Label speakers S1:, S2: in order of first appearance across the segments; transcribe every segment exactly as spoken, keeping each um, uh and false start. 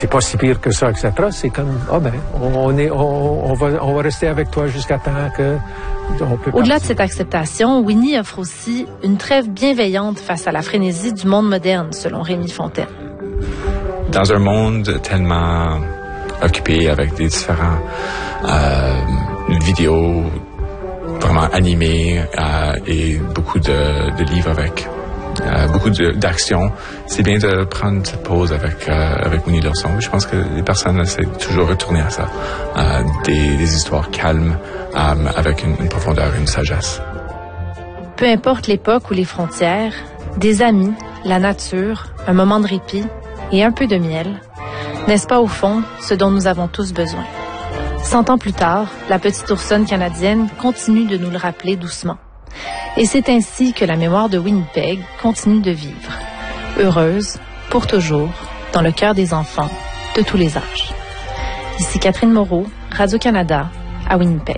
S1: C'est pas si pire que ça, et cetera. C'est comme, ah ben, on, est, on, on, va, on va rester avec toi jusqu'à temps que on peut.
S2: Au-delà de cette acceptation, Winnie offre aussi une trêve bienveillante face à la frénésie du monde moderne, selon Rémi Fontaine.
S3: Dans un monde tellement occupé avec des différents euh, vidéos vraiment animées euh, et beaucoup de, de livres avec Euh, beaucoup de, d'action, c'est bien de prendre cette pause avec, euh, avec Winnie l'ourson. Je pense que les personnes essaient toujours de retourner à ça. Euh, des, des histoires calmes, euh, avec une, une profondeur, une sagesse.
S2: Peu importe l'époque ou les frontières, des amis, la nature, un moment de répit et un peu de miel, n'est-ce pas au fond ce dont nous avons tous besoin? Cent ans plus tard, la petite oursonne canadienne continue de nous le rappeler doucement. Et c'est ainsi que la mémoire de Winnipeg continue de vivre, heureuse, pour toujours, dans le cœur des enfants de tous les âges. Ici Catherine Moreau, Radio-Canada, à Winnipeg.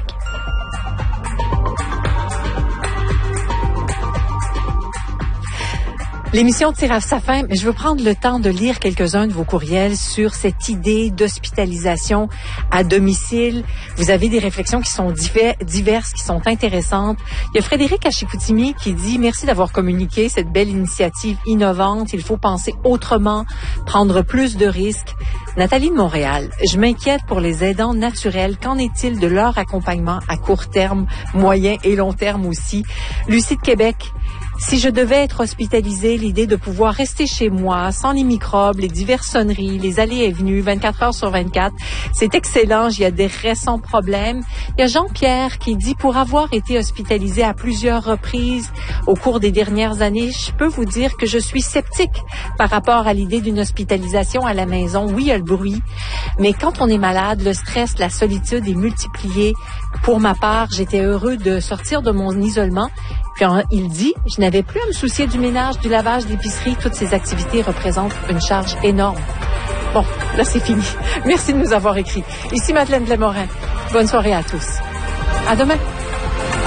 S4: L'émission tire à sa fin, mais je veux prendre le temps de lire quelques-uns de vos courriels sur cette idée d'hospitalisation à domicile. Vous avez des réflexions qui sont divers, diverses, qui sont intéressantes. Il y a Frédéric à Chicoutimi qui dit « Merci d'avoir communiqué cette belle initiative innovante. Il faut penser autrement, prendre plus de risques. » Nathalie de Montréal, je m'inquiète pour les aidants naturels. Qu'en est-il de leur accompagnement à court terme, moyen et long terme aussi? Lucie de Québec, si je devais être hospitalisée, l'idée de pouvoir rester chez moi sans les microbes, les diverses sonneries, les allées et venues, vingt-quatre heures sur vingt-quatre, c'est excellent. Il y a des récents problèmes. Il y a Jean-Pierre qui dit, pour avoir été hospitalisé à plusieurs reprises au cours des dernières années, je peux vous dire que je suis sceptique par rapport à l'idée d'une hospitalisation à la maison. Oui, il y a le bruit, mais quand on est malade, le stress, la solitude est multiplié. Pour ma part, j'étais heureux de sortir de mon isolement. Puis il dit, je n'avais plus à me soucier du ménage, du lavage, de l'épicerie. Toutes ces activités représentent une charge énorme. Bon, là c'est fini. Merci de nous avoir écrit. Ici Madeleine Blamorin. Bonne soirée à tous. À demain.